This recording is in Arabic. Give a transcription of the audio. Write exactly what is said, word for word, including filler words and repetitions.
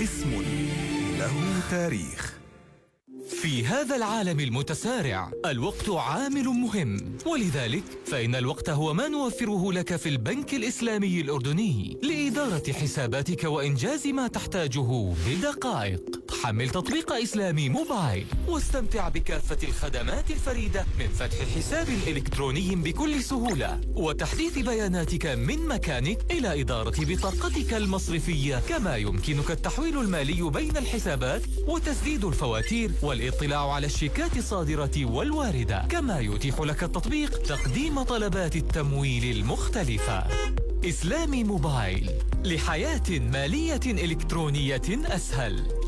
اسم له تاريخ. في هذا العالم المتسارع الوقت عامل مهم، ولذلك فإن الوقت هو ما نوفره لك في البنك الإسلامي الأردني لإدارة حساباتك وإنجاز ما تحتاجه بدقائق. حمل تطبيق إسلامي موبايل واستمتع بكافة الخدمات الفريدة من فتح حساب إلكتروني بكل سهولة وتحديث بياناتك من مكانك إلى إدارة بطاقتك المصرفية، كما يمكنك التحويل المالي بين الحسابات وتسديد الفواتير والاطلاع على الشيكات الصادرة والواردة. كما يتيح لك التطبيق تقديم طلبات التمويل المختلفة. إسلامي موبايل، لحياة مالية إلكترونية أسهل.